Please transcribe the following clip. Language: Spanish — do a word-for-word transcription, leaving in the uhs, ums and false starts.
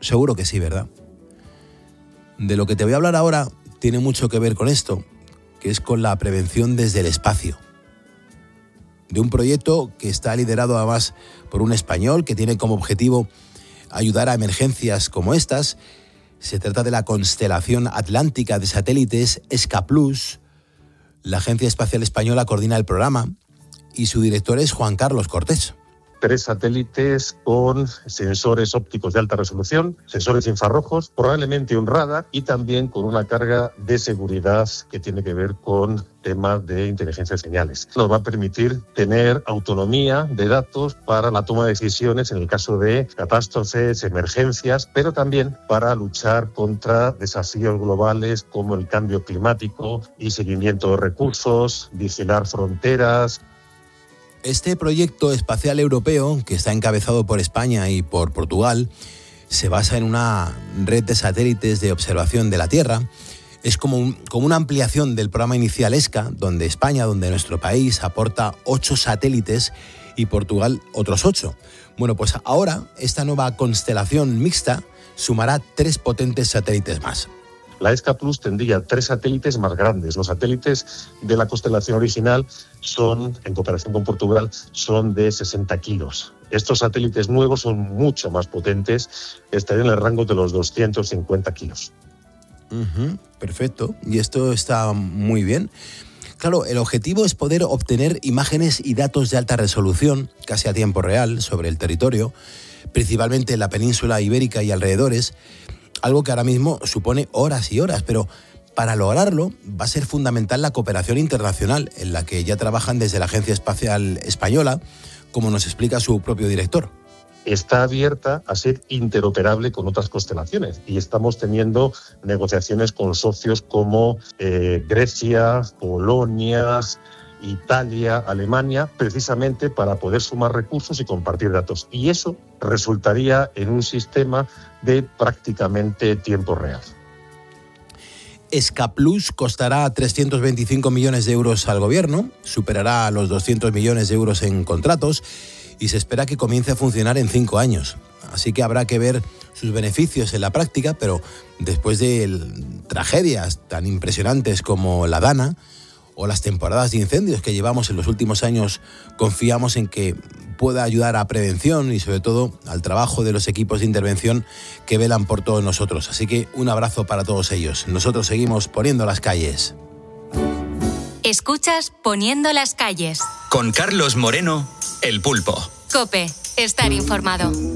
Seguro que sí, ¿verdad? De lo que te voy a hablar ahora tiene mucho que ver con esto, que es con la prevención desde el espacio. De un proyecto que está liderado además por un español que tiene como objetivo ayudar a emergencias como estas. Se trata de la constelación atlántica de satélites ESCAplus. La Agencia Espacial Española coordina el programa y su director es Juan Carlos Cortés. Tres satélites con sensores ópticos de alta resolución, sensores infrarrojos, probablemente un radar y también con una carga de seguridad que tiene que ver con temas de inteligencia de señales. Nos va a permitir tener autonomía de datos para la toma de decisiones en el caso de catástrofes, emergencias, pero también para luchar contra desafíos globales como el cambio climático y seguimiento de recursos, vigilar fronteras. Este proyecto espacial europeo, que está encabezado por España y por Portugal, se basa en una red de satélites de observación de la Tierra. Es como, un, como una ampliación del programa inicial ESCA, donde España, donde nuestro país, aporta ocho satélites y Portugal otros ocho. Bueno, pues ahora esta nueva constelación mixta sumará tres potentes satélites más. La ESCAplus tendría tres satélites más grandes. Los satélites de la constelación original son, en cooperación con Portugal, son de sesenta kilos. Estos satélites nuevos son mucho más potentes, estarían en el rango de los doscientos cincuenta kilos. Uh-huh, perfecto, y esto está muy bien. Claro, el objetivo es poder obtener imágenes y datos de alta resolución, casi a tiempo real, sobre el territorio, principalmente en la península ibérica y alrededores, algo que ahora mismo supone horas y horas, pero para lograrlo va a ser fundamental la cooperación internacional, en la que ya trabajan desde la Agencia Espacial Española, como nos explica su propio director. Está abierta a ser interoperable con otras constelaciones y estamos teniendo negociaciones con socios como eh, Grecia, Polonia, Italia, Alemania, precisamente para poder sumar recursos y compartir datos. Y eso resultaría en un sistema de prácticamente tiempo real. ESCAplus costará trescientos veinticinco millones de euros al gobierno, superará los doscientos millones de euros en contratos y se espera que comience a funcionar en cinco años. Así que habrá que ver sus beneficios en la práctica, pero después de tragedias tan impresionantes como la Dana o las temporadas de incendios que llevamos en los últimos años, confiamos en que pueda ayudar a prevención y sobre todo al trabajo de los equipos de intervención que velan por todos nosotros. Así que un abrazo para todos ellos. Nosotros seguimos poniendo las calles. Escuchas Poniendo las calles. Con Carlos Moreno, El Pulpo. COPE, estar informado.